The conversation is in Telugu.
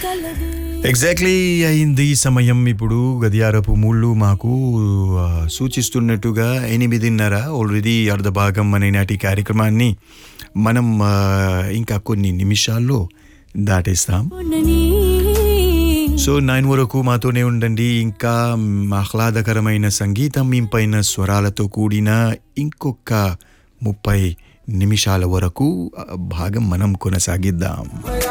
ఎగ్జాక్ట్లీ అయింది సమయం. ఇప్పుడు గడియారపు ముళ్ళు మాకు సూచిస్తున్నట్టుగా 8:30. ఆల్రెడీ అర్ధ భాగం అనే నాటి కార్యక్రమాన్ని మనం ఇంకా కొన్ని నిమిషాల్లో దాటేస్తాం. సో 9 వరకు మాతోనే ఉండండి. ఇంకా ఆహ్లాదకరమైన సంగీతం ఇంపైన స్వరాలతో కూడిన ఇంకొక 30 నిమిషాల వరకు భాగం మనం కొనసాగిద్దాం.